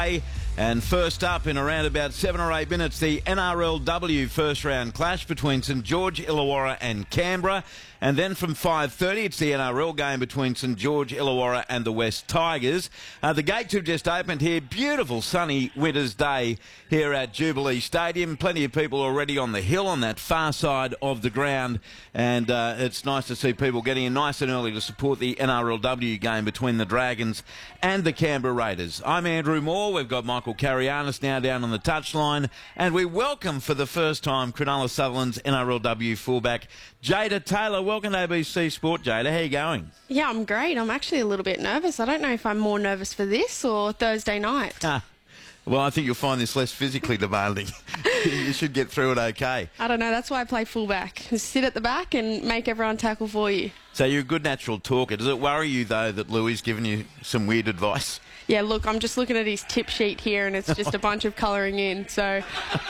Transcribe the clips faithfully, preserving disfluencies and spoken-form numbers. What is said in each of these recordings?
day. And first up in around about seven or eight minutes, the N R L W first round clash between St George Illawarra and Canberra. And then from five thirty, it's the N R L game between St George Illawarra and the West Tigers. Uh, the gates have just opened here. Beautiful sunny winter's day here at Jubilee Stadium. Plenty of people already on the hill on that far side of the ground. And uh, it's nice to see people getting in nice and early to support the N R L W game between the Dragons and the Canberra Raiders. I'm Andrew Moore. We've got Michael Carianis now down on the touchline. And we welcome for the first time Cronulla Sutherland's N R L W fullback, Jada Taylor. Welcome to A B C Sport, Jada. How are you going? Yeah, I'm great. I'm actually a little bit nervous. I don't know if I'm more nervous for this or Thursday night. Ah, well, I think you'll find this less physically demanding. You should get through it okay. I don't know. That's why I play fullback. Just sit at the back and make everyone tackle for you. So you're a good natural talker. Does it worry you, though, that Louis given you some weird advice? Yeah, look, I'm just looking at his tip sheet here and it's just a bunch of colouring in. So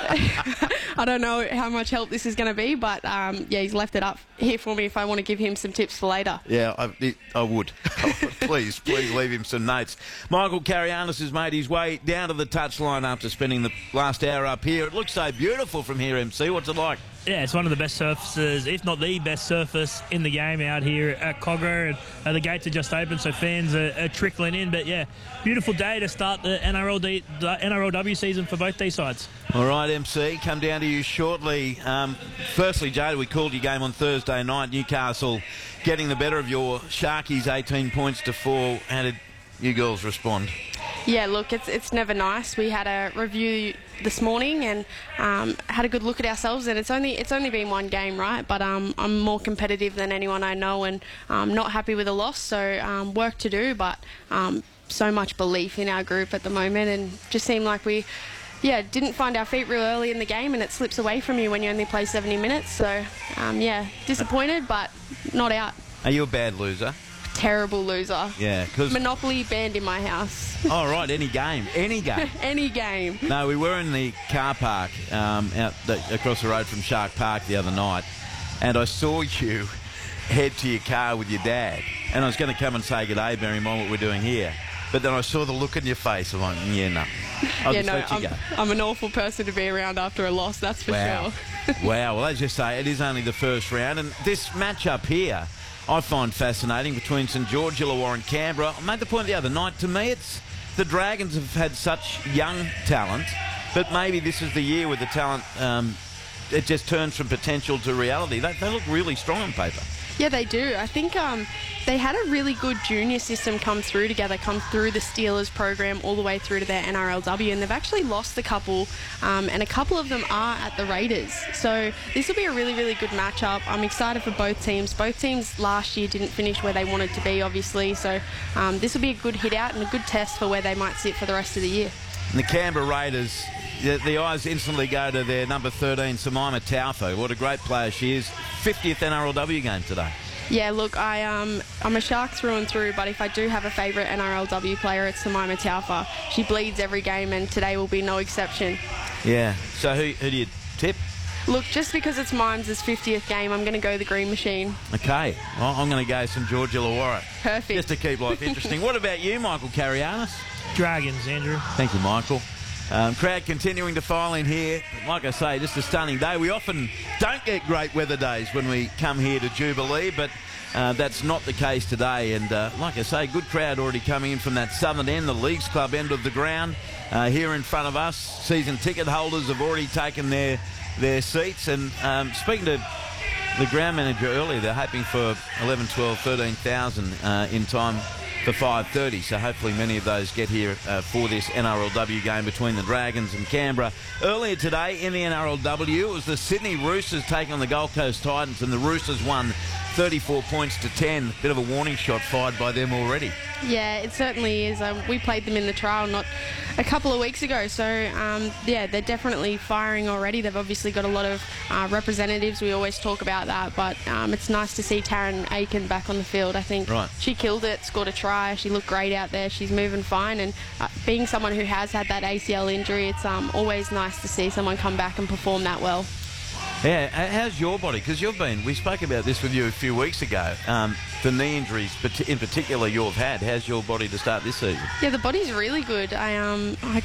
I don't know how much help this is going to be, but um, yeah, he's left it up here for me if I want to give him some tips for later. Yeah, I, I would. please, please leave him some notes. Michael Carianis has made his way down to the touchline after spending the last hour up here. It looks so beautiful from here, M C. What's it like? Yeah, it's one of the best surfaces, if not the best surface in the game out here at Kogarah. And uh, the gates are just open, so fans are, are trickling in. But yeah, beautiful day to start the N R L D, the N R L W season for both these sides. All right, M C, come down to you shortly. Um, firstly, Jada, we called your game on Thursday night. Newcastle getting the better of your Sharkies, eighteen points to four. How did you girls respond? Yeah, look, it's it's never nice. We had a review this morning and um, had a good look at ourselves, and it's only it's only been one game, right? But um, I'm more competitive than anyone I know, and um, not happy with a loss. So um, work to do, but um, so much belief in our group at the moment, and just seemed like we, yeah, didn't find our feet real early in the game, and it slips away from you when you only play seventy minutes. So um, yeah, disappointed, but not out. Are you a bad loser? Terrible loser. Yeah, because Monopoly banned in my house. Oh, right, any game. Any game. Any game. No, we were in the car park um, out the, across the road from Shark Park the other night, and I saw you head to your car with your dad, and I was going to come and say good day, bearing in mind what we're doing here. But then I saw the look in your face. I'm like, yeah, no. I'll yeah, just no, let you I'm, go. I'm an awful person to be around after a loss, that's for wow. sure. Wow, well, as you say, it is only the first round, and this matchup here I find fascinating between St George Illawarra and Canberra. I made the point the other night, to me it's the Dragons have had such young talent, but maybe this is the year where the talent, um, it just turns from potential to reality. They, they look really strong on paper. Yeah, they do. I think um, they had a really good junior system come through together, come through the Steelers program all the way through to their N R L W, and they've actually lost a couple, um, and a couple of them are at the Raiders. So this will be a really, really good matchup. I'm excited for both teams. Both teams last year didn't finish where they wanted to be, obviously, so um, this will be a good hit out and a good test for where they might sit for the rest of the year. And the Canberra Raiders, the, the eyes instantly go to their number thirteen, Samaima Taufo. What a great player she is. fiftieth N R L W game today. Yeah, look, I, um, I'm a Shark through and through, but if I do have a favourite N R L W player, it's Samaima Taufo. She bleeds every game, and today will be no exception. Yeah. So who, who do you tip? Look, just because it's Mimes' fiftieth game, I'm going to go the Green Machine. Okay. Well, I'm going to go St George Illawarra. Perfect. Just to keep life interesting. What about you, Michael Carianis? Dragons, Andrew. Thank you, Michael. Um, crowd continuing to file in here. Like I say, just a stunning day. We often don't get great weather days when we come here to Jubilee, but uh, that's not the case today. And uh, like I say, good crowd already coming in from that southern end, the Leagues Club end of the ground. Uh, here in front of us, season ticket holders have already taken their, their seats. And um, speaking to the ground manager earlier, they're hoping for eleven, twelve, thirteen thousand uh, in time for five thirty, so hopefully many of those get here uh, for this N R L W game between the Dragons and Canberra. Earlier today in the N R L W, it was the Sydney Roosters taking on the Gold Coast Titans, and the Roosters won thirty-four points to ten. Bit of a warning shot fired by them already. Yeah, it certainly is. Um, we played them in the trial not a couple of weeks ago, so um, yeah, they're definitely firing already. They've obviously got a lot of uh, representatives. We always talk about that, but um, it's nice to see Taryn Aiken back on the field. I think right. She killed it, scored a try. She looked great out there. She's moving fine, and uh, being someone who has had that A C L injury, it's um, always nice to see someone come back and perform that well. Yeah, how's your body? Because you've been, we spoke about this with you a few weeks ago, um, the knee injuries in particular you've had. How's your body to start this season? Yeah, the body's really good. I um, I